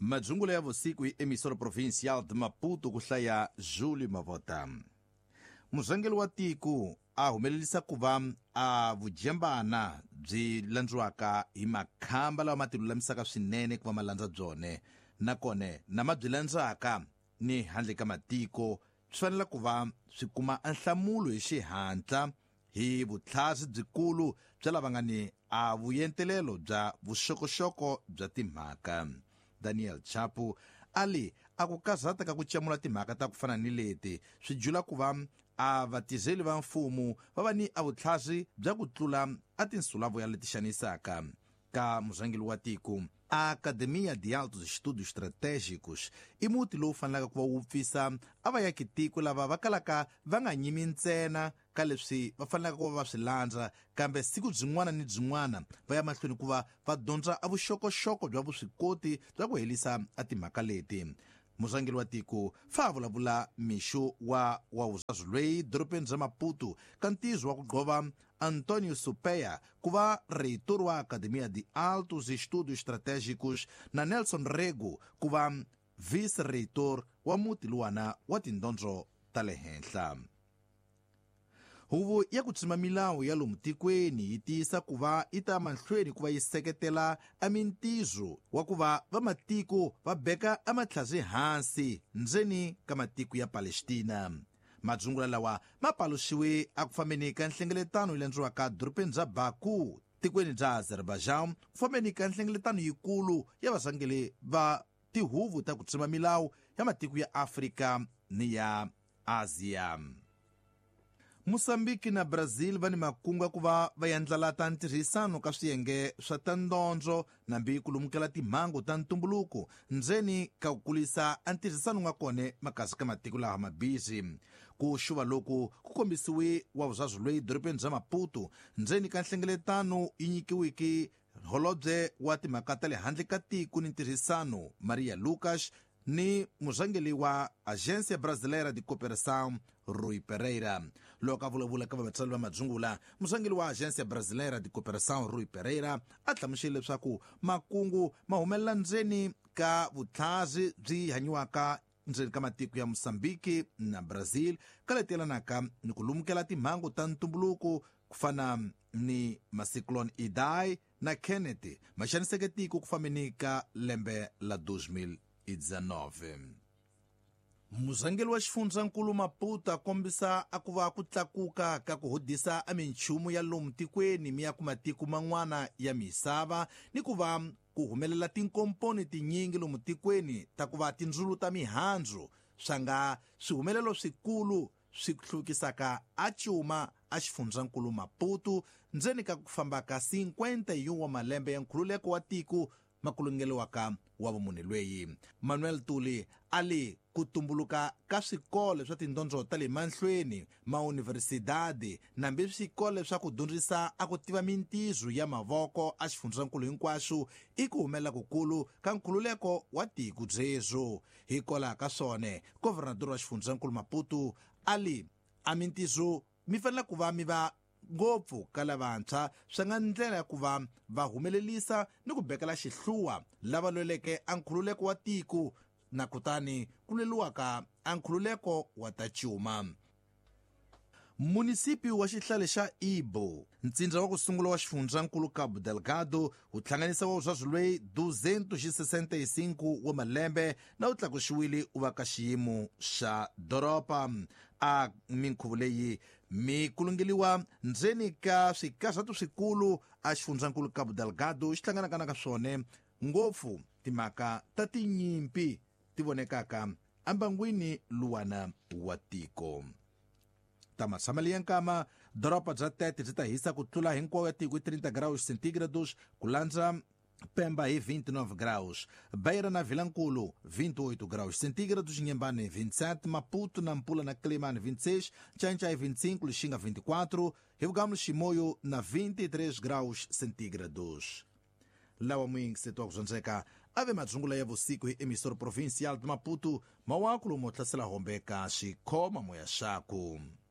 Madzungula ya vusiku hi emissora provincial de Maputo ku hlaya Júlio Mavota. Murhangeri wa tiko a humelelisa ku va a vujembana byi landziwaka hi makhamba lawa ma ti lulamisaka swinene ku va ma landza byone, nakone na ma byi landzaka ni handle ka matiko swi fanele ku va swi kuma nhlamulo hi xihatla hi vutlhari byikulu bya lava nga ni a vuyentelelo bya vuxokoxoko bya timhaka. Daniel Chapu ali a ku kazata ka ku cemula timhaka ta ku fana ni leti swi jula ku va a vatizeli va mfumo va va ni a vutlhari bya ku tlula a tinsulavoya leti xanisaka ka murhangeri wa tiko. A Academia de Altos Estudos Estratégicos i muti lowu fanelaka ku va wu pfisa a vaakitiko lava va kalaka va nga nyimi ntsena ka leswi va fanelaka ku va va swi landza, kambe siku byin'wana ni byin'wana va ya mahlweni ku va va dyondza a vuxokoxoko bya vuswikoti bya ku helisa a timhaka leti. Murhangeri wa tiko fa vulavula mixo wa Uzazulwei dorobeni bya Maputo ka ntizo wa ku qhova Antônio Supeya ku va reitor wa Academia de Altos Estudos Estratégicos na Nelson Rego ku va vice-reitor wa muti luwana wa tindondzo ta le henhla. Huvo ya ku tsima milawu ya lomu tikweni yi tiyisa ku va yi ta mahlweni ku va yi seketela a mintizo wa ku va vamatiko va beka a matlhazi hansi ndzeni ka matiko ya Palestina. Madzungula lawa ma paluxiwe a ku fambeni ka nhlengeletano yi landziwaka dorobeni bya Baku tikweni bya Azerbaijan ku fambeni ka nhlengeletano yikulu ya varhangeri va tihuvo ta ku tsima milawu ya matiko ya Afrika ni ya Asia. Moçambique na Brazil va ni makungu ku va va yandlalata ntirhisano ka swiyenge swa ta ndondzo nambi ku lumukela timhangu ta ntumbuluko ndzeni ka ku kulisa a ntirhisano nga kone makasi ka matiko lawa mabisi. Ku xuva loku ku kombisiwe wa Uzazulwei dorobeni bya Maputo ndzeni ka nhlengeletano yi nyikiwiki holobye wa timhaka ta le handle ka tiko ni ntirhisano Maria Lucas ni murhangeri wa Agência Brasileira de Cooperação Rui Pereira. Loko a vulavula ka vatsari va madzungula, murhangeri wa Agência Brasileira de Cooperação Rui Pereira a hlamusele leswaku makungu ma humelela ndzeni ka vutlhari byi hanyiwaka ndzeni ka matiko ya Moçambique na Brazil ka leti yelanaka ni ku lumukela timhangu ta ntumbuluko ku fana ni Maciclone Idai na Kennedy ma xaniseke tiko ku fambeni ka lembe la 2019. Murhangeri wa xifundzankulu Maputo a kombisa a ku va ku tlakuka ka ku hodisa a minchumu ya lomu tikweni mi ya ku matiko man'wana ya misava ni ku va ku humelela tinkomponi tinyingi lomu tikweni ta ku va tindzulu ta mihandzu swa nga swihumelelo swikulu swi hlukisaka a cuma a xifundzankulu Maputo ndzeni ka ku famba ka 51 wa malembe ya nkhululeko wa tiko makulungeliwaka wa vumune lweyi. Manuel Tuli ali ku tumbuluka ka swikolo swa tindondzo ta le mahlweni mauniversidade nambi swikolo swa ku dyondzisa a ku tiva mintizo ya mavoko a xifundzankulu hinkwaxo i ku humelela kukulu ka nkhululeko wa tiko byezo. Hikwalaho ka swone governador wa xifundzankulu Maputo ali a mintizo mi fanele ku va mi va ngopfu ka lavantshwa swi nga ndlela ya ku va va humelelisa ni ku bekela xihluwa lava lweleke a nkhululeko wa tiko na kutani ku lweliwaka a nkhululeko wa ta cuma. Munisipi wa xihlale xa Ibo ntsindza wa ku sungula wa xifundzankulu Cabo Delgado wu hlanganisa wa Uzazulwei 265 wa malembe na wu tlakuxiwile u va ka xiyimo xa doropa. A minkhuvo leyi mi kulungeliwa ndzeni ka swikazato swikulu a xifundzankulu Cabo Delgado xi hlanganaka na ka swone ngopfu timhaka ta tinyimpi ti vonekaka ambangwini luwana wa tiko. Ta matshamelo ya nkama doropa bya Tete byi ta hisa ku tlula hinkwawo ya tiko hi 30 graus centígrados ku landza Pemba hi 29 graus, Beira na Vilankulu 28 graus centígrados, Inhambane 27, Maputo, Nampula na Climane 26, Chanchai 25, Lixinga 24, Rio Grande Chimoio na 23 graus centígrados. Lawa mwingi setua kuzonzeka ave madzungula ya vusiku hi emissora provincial de Maputo mawakulu mo thlasela hombeka xikhoma moya xaku.